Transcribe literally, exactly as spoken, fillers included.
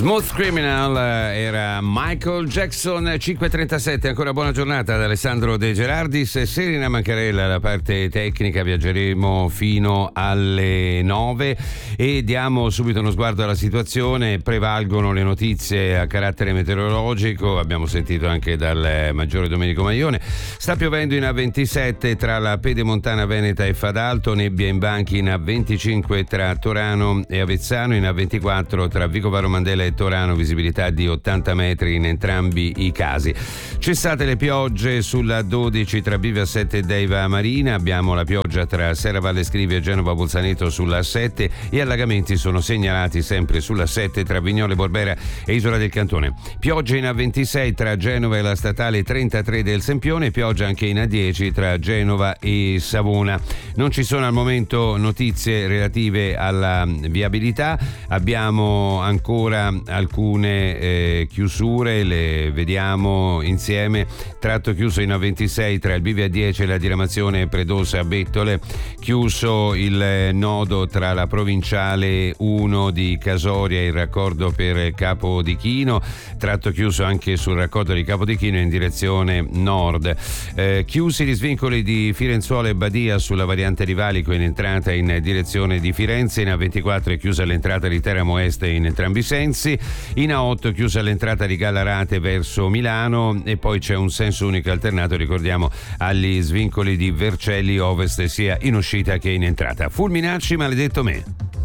Smooth Criminal era Michael Jackson. Cinque e trentasette, ancora buona giornata da Alessandro De Gerardis e Serena Mancarella. La parte tecnica, viaggeremo fino alle nove e diamo subito uno sguardo alla situazione. Prevalgono le notizie a carattere meteorologico, abbiamo sentito anche dal maggiore Domenico Maglione. Sta piovendo in A ventisette tra la Pedemontana Veneta e Fadalto, nebbia in banchi in A venticinque tra Torano e Avezzano, in A ventiquattro tra Vicovaro Mandela e Torano, visibilità di ottanta metri in entrambi i casi. Cessate le piogge sulla dodici tra Bivio A sette e Deiva Marina, abbiamo la pioggia tra Serravalle Scrivia e Genova Bolzaneto sulla A sette e allagamenti sono segnalati sempre sulla A sette tra Vignole Borbera e Isola del Cantone. Pioggia in A ventisei tra Genova e la statale trentatré del Sempione, pioggia anche in A dieci tra Genova e Savona. Non ci sono al momento notizie relative alla viabilità, abbiamo ancora alcune eh, chiusure, le vediamo insieme. Tratto chiuso in A ventisei tra il Bivio A dieci e la diramazione Predosa a Bettole, chiuso il nodo tra la provinciale uno di Casoria e il raccordo per Capodichino, tratto chiuso anche sul raccordo di Capodichino in direzione nord. Eh, chiusi gli svincoli di Firenzuola e Badia sulla variante di Valico in entrata in direzione di Firenze, in A ventiquattro è chiusa l'entrata di Teramo Est in entrambi i sensi, in A otto chiusa l'entrata di Gallarate verso Milano e poi c'è un senso unico alternato, ricordiamo, agli svincoli di Vercelli Ovest sia in uscita che in entrata. Fulminacci, maledetto me.